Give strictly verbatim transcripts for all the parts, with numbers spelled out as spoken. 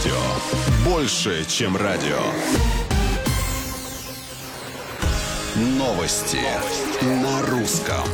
радио. Больше, чем радио. Новости на русском.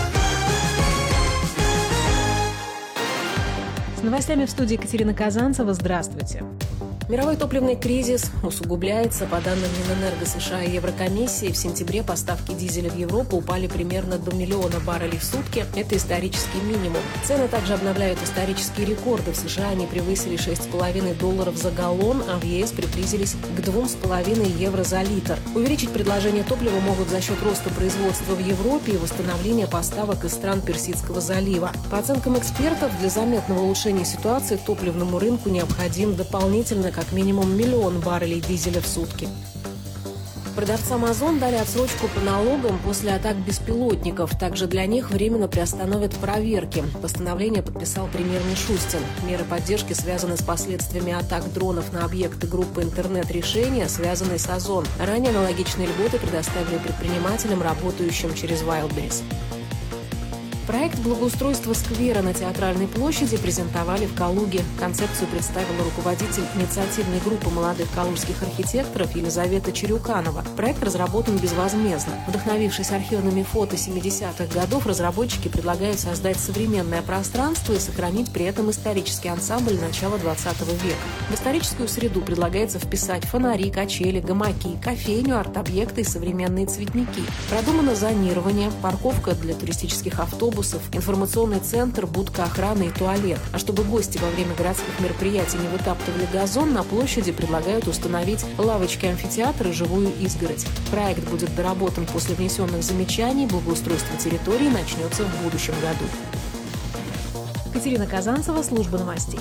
С новостями в студии Екатерина Казанцева. Здравствуйте. Мировой топливный кризис усугубляется. По данным Минэнерго США и Еврокомиссии, в сентябре поставки дизеля в Европу упали примерно до миллиона баррелей в сутки. Это исторический минимум. Цены также обновляют исторические рекорды. В США они превысили шесть с половиной долларов за галлон, а в ЕС приблизились к двум с половиной евро за литр. Увеличить предложение топлива могут за счет роста производства в Европе и восстановления поставок из стран Персидского залива. По оценкам экспертов, для заметного улучшения ситуации топливному рынку необходим дополнительно как минимум миллион баррелей дизеля в сутки. Продавцам Озон дали отсрочку по налогам после атак беспилотников. Также для них временно приостановят проверки. Постановление подписал премьер Мишустин. Меры поддержки связаны с последствиями атак дронов на объекты группы интернет-решения, связанные с Озон. Ранее аналогичные льготы предоставили предпринимателям, работающим через Wildberries. Проект благоустройства сквера на Театральной площади презентовали в Калуге. Концепцию представила руководитель инициативной группы молодых калужских архитекторов Елизавета Черюканова. Проект разработан безвозмездно. Вдохновившись архивными фото семидесятых годов, разработчики предлагают создать современное пространство и сохранить при этом исторический ансамбль начала двадцатого века. В историческую среду предлагается вписать фонари, качели, гамаки, кофейню, арт-объекты и современные цветники. Продумано зонирование, парковка для туристических автобусов, информационный центр, будка охраны и туалет. А чтобы гости во время городских мероприятий не вытаптывали газон, на площади предлагают установить лавочки-амфитеатр и живую изгородь. Проект будет доработан после внесенных замечаний. Благоустройство территории начнется в будущем году. Екатерина Казанцева, служба новостей.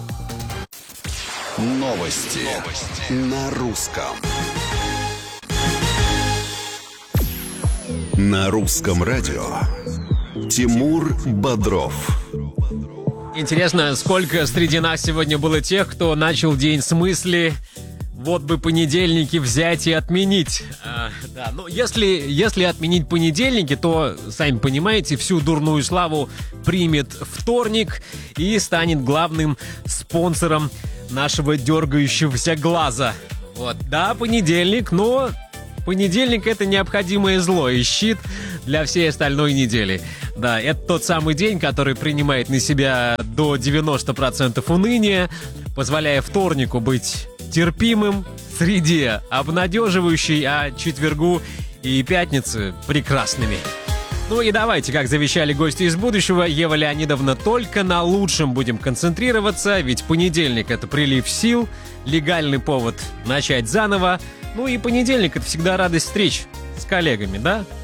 Новости, Новости. на русском. На русском радио. Тимур Бодров. Интересно, сколько среди нас сегодня было тех, кто начал день с мысли: вот бы понедельники взять и отменить. А, да, ну если, если отменить понедельники, то, сами понимаете, всю дурную славу примет вторник и станет главным спонсором нашего дергающегося глаза. Вот, да, понедельник, но понедельник — это необходимое зло и щит для всей остальной недели. Да, это тот самый день, который принимает на себя до девяноста процентов уныния, позволяя вторнику быть терпимым, среде обнадеживающей, а четвергу и пятнице прекрасными. Ну и давайте, как завещали гости из будущего, Ева Леонидовна, только на лучшем будем концентрироваться, ведь понедельник — это прилив сил, легальный повод начать заново. Ну и понедельник — это всегда радость встреч с коллегами, да?